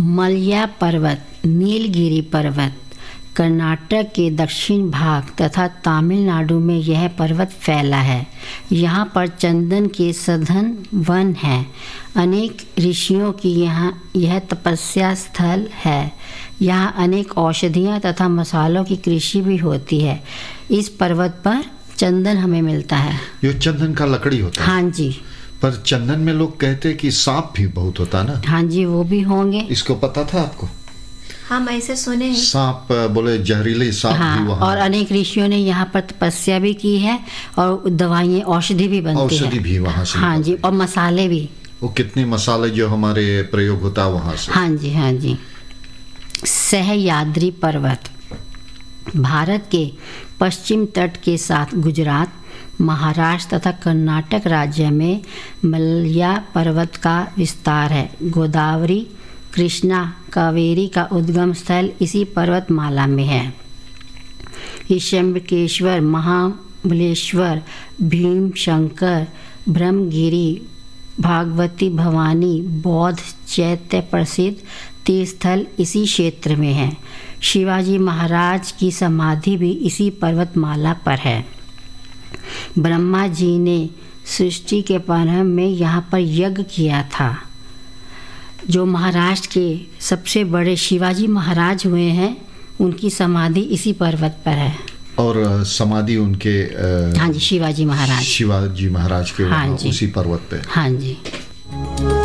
मलया पर्वत, नीलगिरी पर्वत कर्नाटक के दक्षिण भाग तथा तमिलनाडु में यह पर्वत फैला है। यहाँ पर चंदन के सघन वन हैं। अनेक ऋषियों की यहाँ यह तपस्या स्थल है। यहाँ अनेक औषधियाँ तथा मसालों की कृषि भी होती है। इस पर्वत पर चंदन हमें मिलता है। ये चंदन का लकड़ी होता है? हाँ जी। पर चंदन में लोग कहते हैं कि सांप भी बहुत होता है ना? हाँ जी, वो भी होंगे। इसको पता था आपको? हम ऐसे सुने हैं। सांप बोले, जहरीले सांप भी वहाँ। और अनेक ऋषियों ने यहाँ पर तपस्या भी की है और दवाइयाँ औषधि भी बनती है। औषधि भी वहाँ से? हाँ जी, और मसाले भी। वो कितने मसाले जो हमारे प्रयोग होता है वहाँ से? हाँ जी, हाँ जी। सह्याद्री पर्वत भारत के पश्चिम तट के साथ गुजरात, महाराष्ट्र तथा कर्नाटक राज्य में मलया पर्वत का विस्तार है। गोदावरी, कृष्णा, कावेरी का उद्गम स्थल इसी पर्वतमाला में है। ऋषिकेश्वर, महाबलेश्वर, भीमशंकर, ब्रह्मगिरी, भागवती भवानी बौद्ध चैत्य प्रसिद्ध तीर्थस्थल इसी क्षेत्र में है। शिवाजी महाराज की समाधि भी इसी पर्वतमाला पर है। ब्रह्मा जी ने सृष्टि के प्रारंभ में यहाँ पर यज्ञ किया था। जो महाराष्ट्र के सबसे बड़े शिवाजी महाराज हुए हैं, उनकी समाधि इसी पर्वत पर है। और समाधि उनके हाँ जी, शिवाजी महाराज के हाँ जी, उसी पर्वत पे। हाँ जी।